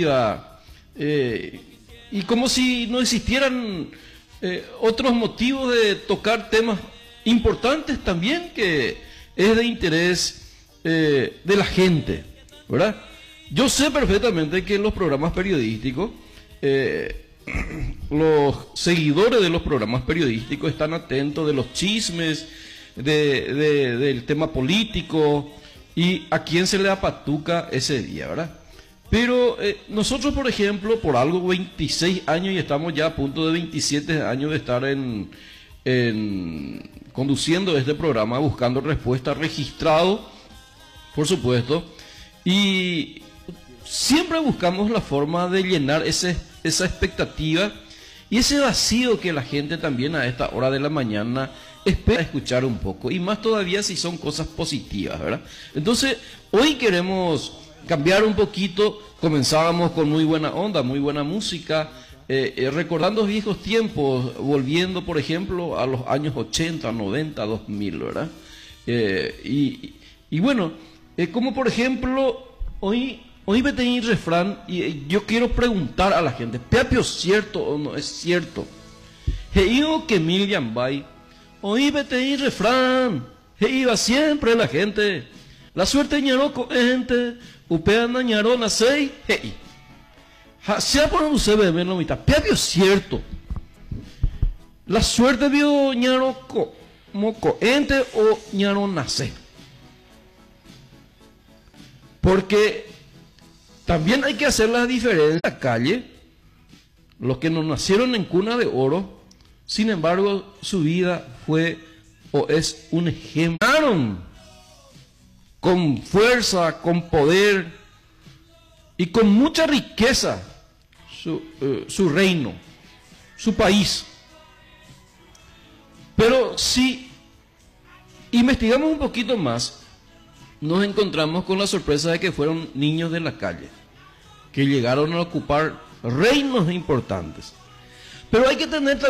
informativa, y como si no existieran otros motivos de tocar temas importantes también que es de interés de la gente, ¿verdad? Yo sé perfectamente que en los programas periodísticos, los seguidores de los programas periodísticos están atentos de los chismes, del tema político y a quién se le apatuca ese día, ¿verdad? Pero nosotros, por ejemplo, por algo 26 años y estamos ya a punto de 27 años de estar conduciendo este programa, buscando respuesta, registrado, por supuesto, y siempre buscamos la forma de llenar esa expectativa y ese vacío que la gente también a esta hora de la mañana espera escuchar un poco, y más todavía si son cosas positivas, ¿verdad? Entonces, hoy queremos cambiar un poquito. Comenzábamos con muy buena onda, muy buena música, recordando viejos tiempos, volviendo, por ejemplo, a los años 80, 90, 2000, ¿verdad? Y bueno, como por ejemplo, hoy me tenía un refrán y yo quiero preguntar a la gente, ¿Peapio cierto o no es cierto? Digo que Milian Bay, hoy me tenía un refrán, iba siempre la gente, la suerte ñaró coente, upeana ñaró nacei, hey. Sea por un CBM en la mitad, ¿Peapio cierto? La suerte vio ñaró como coente o ñaró nace. Porque también hay que hacer la diferencia en la calle, los que no nacieron en cuna de oro, sin embargo, su vida fue o es un ejemplo, con fuerza, con poder y con mucha riqueza, su reino, su país. Pero si investigamos un poquito más, nos encontramos con la sorpresa de que fueron niños de la calle, que llegaron a ocupar reinos importantes. Pero hay que tener